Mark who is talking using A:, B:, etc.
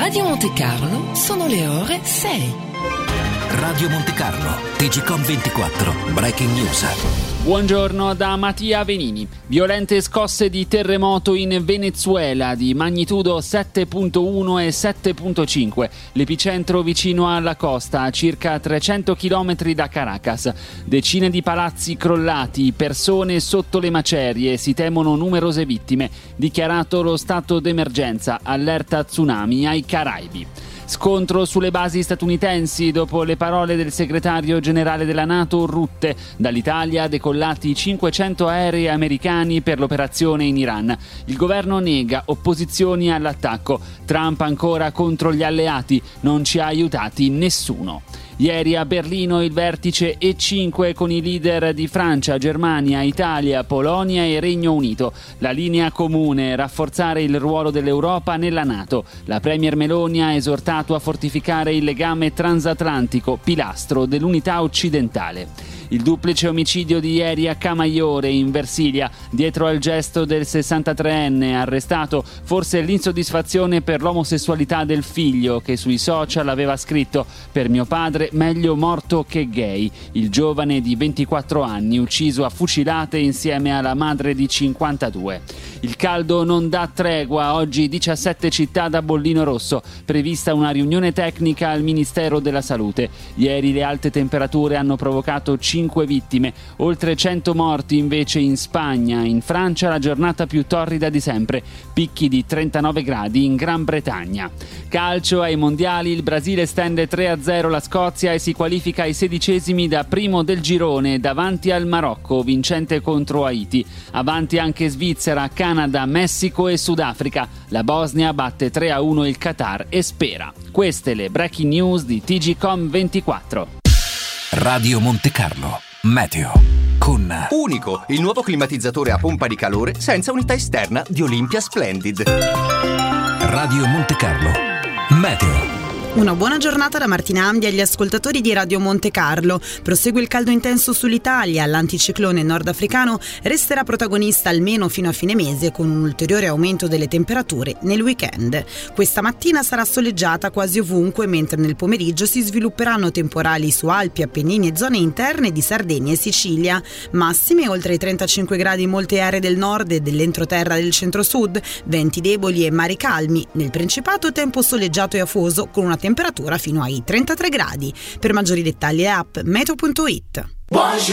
A: Radio Monte Carlo sono le ore 6.
B: Radio Monte Carlo, TGcom 24, Breaking News.
C: Buongiorno da Mattia Venini. Violente scosse di terremoto in Venezuela di magnitudo 7.1 e 7.5. L'epicentro vicino alla costa, a circa 300 km da Caracas. Decine di palazzi crollati, persone sotto le macerie, si temono numerose vittime. Dichiarato lo stato d'emergenza, allerta tsunami ai Caraibi. Scontro sulle basi statunitensi dopo le parole del segretario generale della NATO Rutte. Dall'Italia decollati 500 aerei americani per l'operazione in Iran. Il governo nega opposizioni all'attacco. Trump ancora contro gli alleati. Non ci ha aiutati nessuno. Ieri a Berlino il vertice E5 con i leader di Francia, Germania, Italia, Polonia e Regno Unito. La linea comune: rafforzare il ruolo dell'Europa nella NATO. La premier Meloni ha esortato a fortificare il legame transatlantico, pilastro dell'unità occidentale. Il duplice omicidio di ieri a Camaiore, in Versilia. Dietro al gesto del 63enne arrestato, forse l'insoddisfazione per l'omosessualità del figlio, che sui social aveva scritto: "Per mio padre meglio morto che gay". Il giovane di 24 anni ucciso a fucilate insieme alla madre di 52. Il caldo non dà tregua. Oggi 17 città da bollino rosso. Prevista una riunione tecnica al Ministero della Salute. Ieri le alte temperature hanno provocato 5 vittime, oltre 100 morti invece in Spagna. In Francia la giornata più torrida di sempre, picchi di 39 gradi in Gran Bretagna. Calcio ai mondiali, il Brasile stende 3-0 la Scozia e si qualifica ai 16esimi da primo del girone davanti al Marocco, vincente contro Haiti. Avanti anche Svizzera, Canada, Messico e Sudafrica. La Bosnia batte 3-1 il Qatar e spera. Queste le breaking news di TGcom 24.
B: Radio Monte Carlo, meteo con
D: Unico, il nuovo climatizzatore a pompa di calore senza unità esterna di Olympia Splendid.
B: Radio Monte Carlo, meteo.
E: Una buona giornata da Martina Amdi agli ascoltatori di Radio Monte Carlo. Prosegue il caldo intenso sull'Italia. L'anticiclone nordafricano resterà protagonista almeno fino a fine mese, con un ulteriore aumento delle temperature nel weekend. Questa mattina sarà soleggiata quasi ovunque, mentre nel pomeriggio si svilupperanno temporali su Alpi, Appennini e zone interne di Sardegna e Sicilia. Massime oltre i 35 gradi in molte aree del nord e dell'entroterra del centro-sud, venti deboli e mari calmi. Nel Principato tempo soleggiato e afoso, con una temperatura fino ai 33 gradi. Per maggiori dettagli app meteo.it.